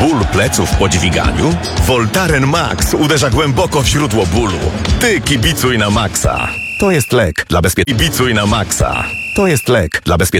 Ból pleców po dźwiganiu? Voltaren Max uderza głęboko w źródło bólu. Ty kibicuj na Maxa. To jest lek dla bezpieczeństwa. Kibicuj na Maxa. To jest lek dla bezpieczeństwa.